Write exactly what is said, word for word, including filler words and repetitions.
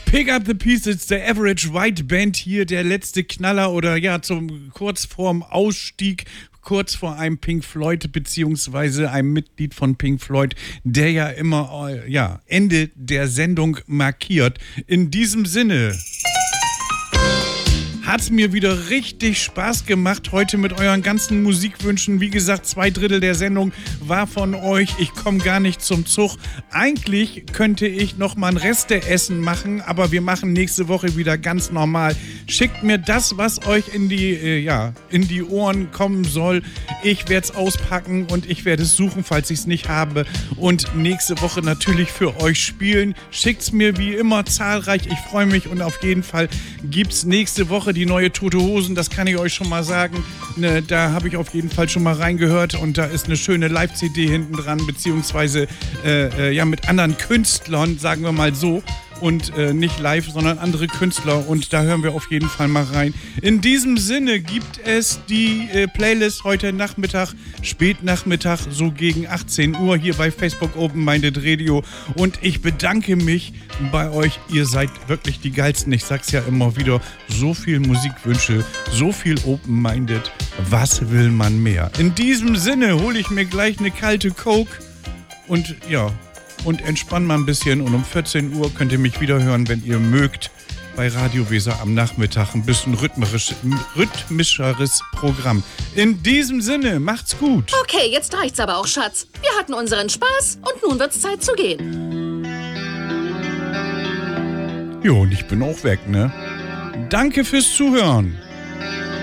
Pick Up the Pieces, der Average White Band hier, der letzte Knaller oder ja, zum kurz vorm Ausstieg, kurz vor einem Pink Floyd beziehungsweise einem Mitglied von Pink Floyd, der ja immer äh, ja, Ende der Sendung markiert. In diesem Sinne hat's mir wieder richtig Spaß gemacht heute mit euren ganzen Musikwünschen. Wie gesagt, zwei Drittel der Sendung war von euch. Ich komme gar nicht zum Zug. Eigentlich könnte ich noch mal ein Resteessen machen, aber wir machen nächste Woche wieder ganz normal. Schickt mir das, was euch in die, äh, ja, in die Ohren kommen soll. Ich werde es auspacken und ich werde es suchen, falls ich es nicht habe. Und nächste Woche natürlich für euch spielen. Schickt's mir wie immer zahlreich. Ich freue mich und auf jeden Fall gibt's nächste Woche die neue Tote Hosen, das kann ich euch schon mal sagen. Ne, da habe ich auf jeden Fall schon mal reingehört und da ist eine schöne Live-C D hinten dran, beziehungsweise äh, äh, ja mit anderen Künstlern, sagen wir mal so. Und äh, nicht live, sondern andere Künstler. Und da hören wir auf jeden Fall mal rein. In diesem Sinne gibt es die äh, Playlist heute Nachmittag, Spätnachmittag, so gegen achtzehn Uhr hier bei Facebook Open Minded Radio. Und ich bedanke mich bei euch. Ihr seid wirklich die Geilsten. Ich sag's ja immer wieder. So viel Musikwünsche, so viel Open Minded. Was will man mehr? In diesem Sinne hole ich mir gleich eine kalte Coke. Und ja... und entspann mal ein bisschen und um vierzehn Uhr könnt ihr mich wieder hören, wenn ihr mögt, bei Radio Weser am Nachmittag. Ein bisschen rhythmisch, rhythmischeres Programm. In diesem Sinne, macht's gut. Okay, jetzt reicht's aber auch, Schatz. Wir hatten unseren Spaß und nun wird's Zeit zu gehen. Jo, und ich bin auch weg, ne? Danke fürs Zuhören.